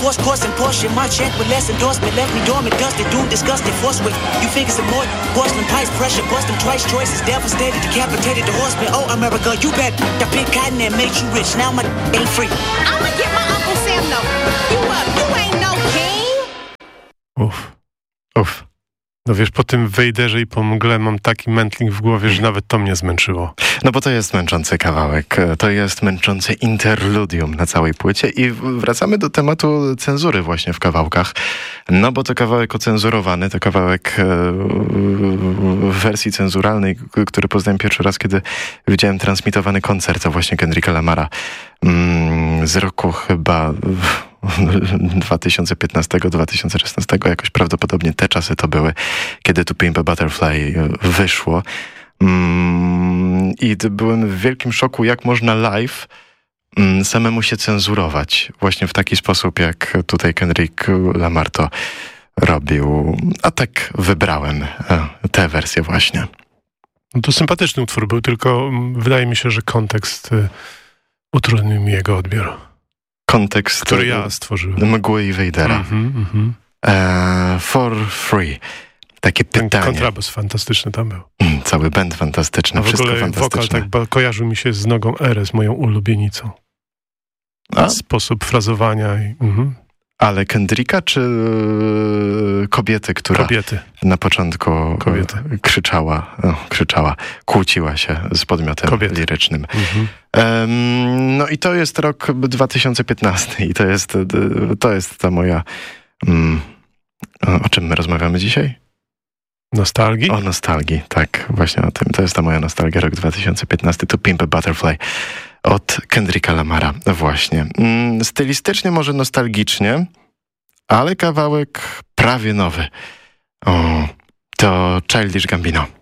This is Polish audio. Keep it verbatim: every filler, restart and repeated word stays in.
Force, course, and Porsche, my check with less endorsement left me dormant, dusted, doomed, disgusted, force with you figure some more porcelain pipes, pressure, bust them twice, choices, devastated, decapitated the horseman. Oh, America, you bet the big cotton and made you rich. Now my ain't free. I'ma get my Uncle Sam no. You up, you ain't no king. Uff, uff. No wiesz, po tym Wejderze i po mgle mam taki mętlik w głowie, że nawet to mnie zmęczyło. No bo to jest męczący kawałek, to jest męczący interludium na całej płycie i wracamy do tematu cenzury właśnie w kawałkach. No bo to kawałek ocenzurowany, to kawałek w wersji cenzuralnej, który poznałem pierwszy raz, kiedy widziałem transmitowany koncert, to właśnie Kendricka Lamara z roku chyba dwa tysiące piętnastego do dwa tysiące szesnastego, jakoś prawdopodobnie te czasy to były, kiedy To Pimp a Butterfly wyszło. Mm, I byłem w wielkim szoku, jak można live mm, samemu się cenzurować. Właśnie w taki sposób, jak tutaj Kendrick Lamar to robił. A tak wybrałem e, tę wersję właśnie. No to sympatyczny utwór był, tylko mm, wydaje mi się, że kontekst y, utrudnił mi jego odbiór. Kontekst, który ja stworzyłem. Mgły i Wejdera. Mm-hmm, mm-hmm. E, for free. Takie pytanie. Ten kontrabas fantastyczny tam był. Mm, cały band fantastyczny, a w wszystko ogóle fantastyczne. wokal tak ba- kojarzył mi się z Nogą Erez, moją ulubienicą. A? Sposób frazowania. I, mm-hmm. Ale Kendricka czy kobiety, która Kobiety. na początku Kobiety. krzyczała, o, krzyczała, kłóciła się z podmiotem Kobiety. lirycznym. Mm-hmm. Um, no i to jest rok dwa tysiące piętnasty i to jest, to jest ta moja... Um, o czym my rozmawiamy dzisiaj? Nostalgii? O nostalgii, tak, właśnie o tym. To jest ta moja nostalgia, rok dwa tysiące piętnasty, To Pimp a Butterfly od Kendricka Lamara, właśnie. Mm, stylistycznie może nostalgicznie, ale kawałek prawie nowy. O, to Childish Gambino.